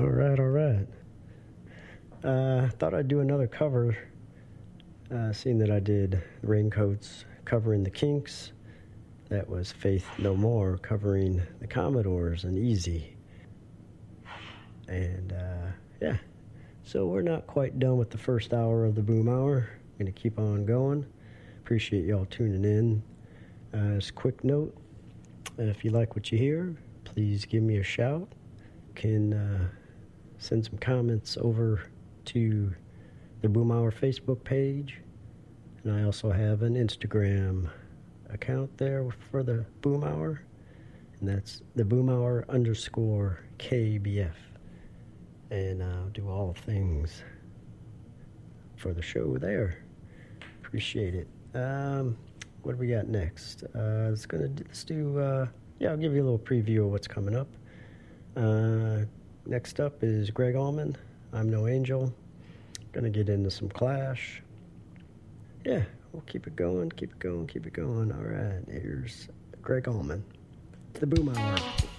All right, all right. Thought I'd do another cover, seeing that I did Raincoats covering the Kinks. That was Faith No More covering the Commodores and Easy. And yeah, so we're not quite done with the first hour of the Boom Hour. Going to keep on going. Appreciate y'all tuning in. As a quick note, if you like what you hear, please give me a shout. You can send some comments over to the Boom Hour Facebook page. And I also have an Instagram account there for the Boom Hour. And that's the Boom Hour _KBF. And I'll do all things for the show there. Appreciate it. What do we got next? I'll give you a little preview of what's coming up. Next up is Greg Allman, I'm No Angel. Gonna get into some Clash. Yeah, we'll keep it going. All right, here's Greg Allman, the Boom Hour.